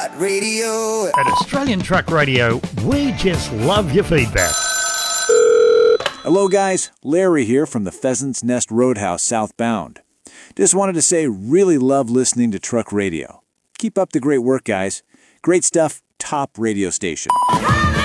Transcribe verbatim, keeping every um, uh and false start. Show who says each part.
Speaker 1: Radio.
Speaker 2: At Australian Truck Radio, we just love your feedback.
Speaker 3: Hello guys, Larry here from the Pheasant's Nest Roadhouse southbound. Just wanted to say really love listening to Truck Radio. Keep up the great work, guys. Great stuff, top radio station.